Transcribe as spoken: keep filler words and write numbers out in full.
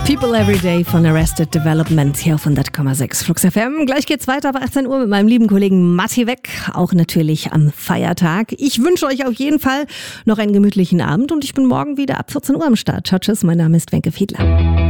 People Every Day von Arrested Development hier auf hundert Komma sechs Flux F M. Gleich geht's weiter ab achtzehn Uhr mit meinem lieben Kollegen Matti Weck, auch natürlich am Feiertag. Ich wünsche euch auf jeden Fall noch einen gemütlichen Abend und ich bin morgen wieder ab vierzehn Uhr am Start. Ciao, tschüss, mein Name ist Wenke Fiedler.